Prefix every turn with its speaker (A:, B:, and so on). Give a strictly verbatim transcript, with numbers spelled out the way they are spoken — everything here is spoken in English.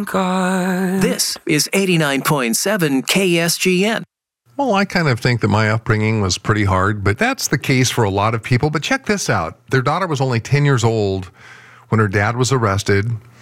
A: God.
B: This is eighty-nine point seven K S G N.
C: Well, I kind of think that my upbringing was pretty hard, but that's the case for a lot of people. But check this out. Their daughter was only ten years old when her dad was arrested.